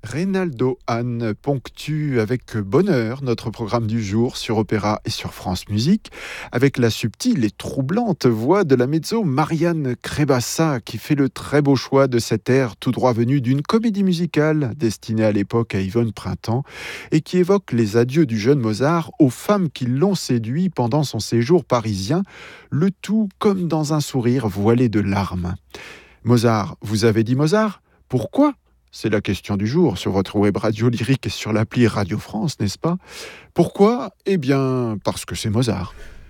Reynaldo Hahn ponctue avec bonheur notre programme du jour sur Opéra et sur France Musique, avec la subtile et troublante voix de la mezzo Marianne Crébassa, qui fait le très beau choix de cet air tout droit venu d'une comédie musicale destinée à l'époque à Yvonne Printemps et qui évoque les adieux du jeune Mozart aux femmes qui l'ont séduit pendant son séjour parisien, le tout comme dans un sourire voilé de larmes. Mozart, vous avez dit Mozart ? Pourquoi ? C'est la question du jour sur votre web radio lyrique et sur l'appli Radio France, n'est-ce pas ? Pourquoi ? Eh bien, parce que c'est Mozart.